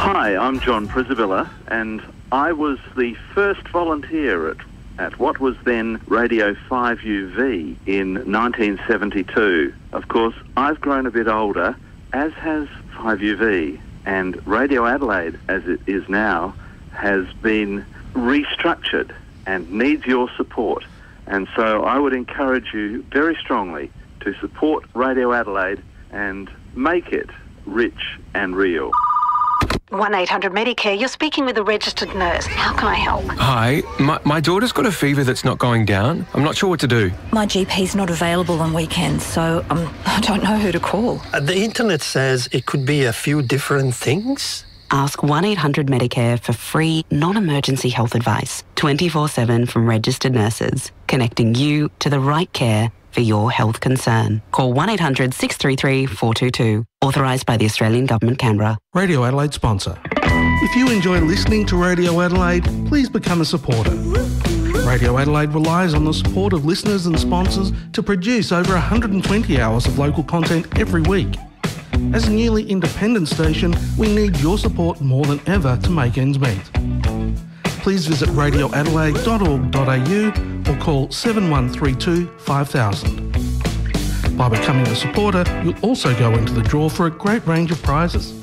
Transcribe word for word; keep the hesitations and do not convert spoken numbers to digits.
Hi, I'm John Prisabilla, and I was the first volunteer at, at what was then Radio five U V in nineteen seventy-two. Of course, I've grown a bit older, as has five U V, and Radio Adelaide, as it is now, has been restructured and needs your support. And so I would encourage you very strongly to support Radio Adelaide and make it rich and real. one eight hundred Medicare, you're speaking with a registered nurse. How can I help? Hi, my, my daughter's got a fever that's not going down. I'm not sure what to do. My G P's not available on weekends, so um, I don't know who to call. Uh, the internet says it could be a few different things. Ask one eight hundred Medicare for free, non-emergency health advice, twenty-four seven from registered nurses, connecting you to the right care for your health concern. Call one eight hundred six three three four two two. Authorised by the Australian Government, Canberra. Radio Adelaide sponsor. If you enjoy listening to Radio Adelaide, please become a supporter. Radio Adelaide relies on the support of listeners and sponsors to produce over one hundred twenty hours of local content every week. As a newly independent station, we need your support more than ever to make ends meet. Please visit radio adelaide dot org dot a u or call seven one three two five thousand. By becoming a supporter, you'll also go into the draw for a great range of prizes.